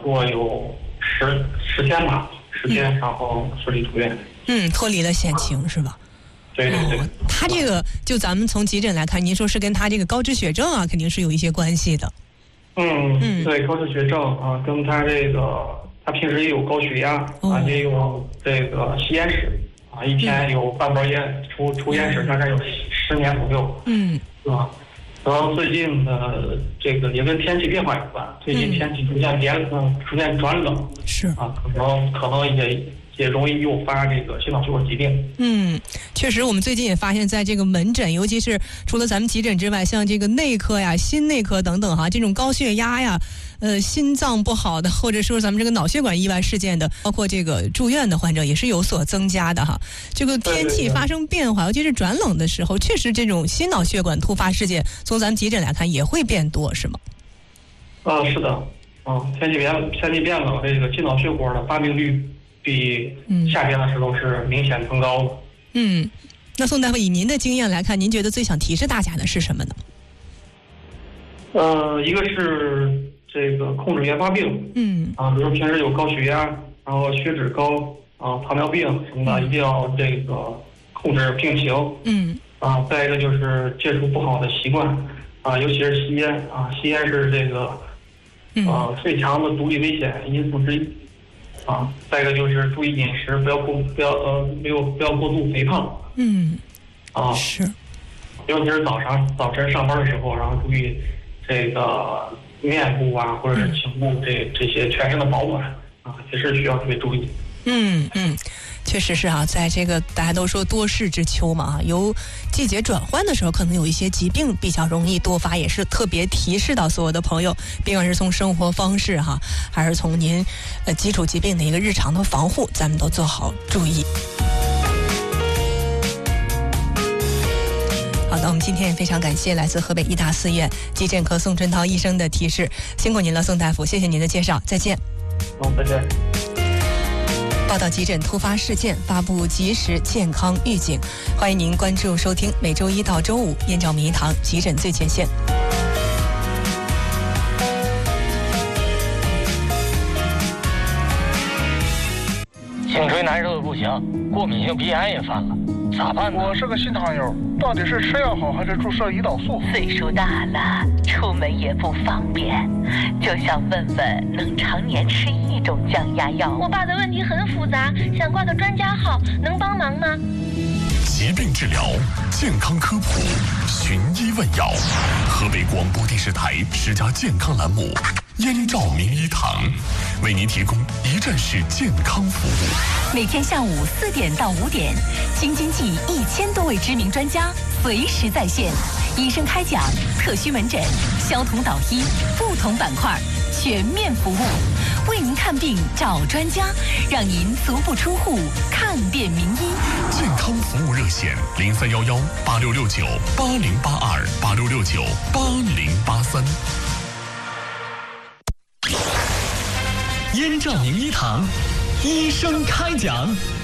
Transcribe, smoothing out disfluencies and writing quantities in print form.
过有10天吧，10天，然后顺利出院。 脱离了险情是吧？ 对。 他这个就咱们从急诊来看，您说是跟他这个高脂血症啊，肯定是有一些关系的。 对，高脂血症啊，跟他这个他平时也有高血压啊，也有这个吸烟史啊，一天有半包烟，抽烟史大概有10年左右。是吧？然后最近的这个也跟天气变化有关，最近天气逐渐转冷， 是啊，可能也容易诱发这个心脑血管疾病。 确实，我们最近也发现，在这个门诊，尤其是除了咱们急诊之外，像这个内科呀、心内科等等哈，这种高血压呀、心脏不好的，或者说咱们这个脑血管意外事件的，包括这个住院的患者也是有所增加的哈。这个天气发生变化，尤其是转冷的时候，确实这种心脑血管突发事件，从咱们急诊来看也会变多，是吗？ 是的，天气变冷，这个心脑血管的发病率比夏天的时候是明显增高的。 那宋大夫，以您的经验来看，您觉得最想提示大家的是什么呢？ 一个是这个控制原发病，比如平时有高血压，然后血脂高糖尿病什么的，一定要这个控制病情。再一个就是戒除不好的习惯尤其是吸烟吸烟是这个最强的毒理危险因素之一。再一个就是注意饮食，不要过度肥胖。 是， 尤其是早晨上班的时候，然后注意这个面部或者是颈部这些全身的保暖也是需要特别注意。 确实是在这个大家都说多事之秋嘛由季节转换的时候，可能有一些疾病比较容易多发，也是特别提示到所有的朋友，不管是从生活方式还是从您基础疾病的一个日常的防护，咱们都做好注意。好的，我们今天也非常感谢来自河北医大四院急诊科宋春涛医生的提示，辛苦您了，宋大夫，谢谢您的介绍，再见。 再见。 报道急诊突发事件，发布及时健康预警，欢迎您关注收听每周一到周五燕赵明堂急诊最前线。 颈椎难受的不行，过敏性鼻炎也犯了，咋办呢？ 我是个新糖友，到底是吃药好还是注射胰岛素？ 岁数大了，出门也不方便，就想问问能常年吃一种降压药。 我爸的问题很复杂，想挂个专家号，能帮忙吗？ 疾病治疗，健康科普，寻医问药。河北广播电视台10家健康栏目，燕赵名医堂为您提供一站式健康服务。 每天下午4点到5点，京津冀1000多位知名专家随时在线，医生开讲，特需门诊，消同导医，不同板块全面服务，为您看病找专家，让您足不出户看遍名医。 健康服务热线03118669806286698083。 燕赵名医堂，医生开讲。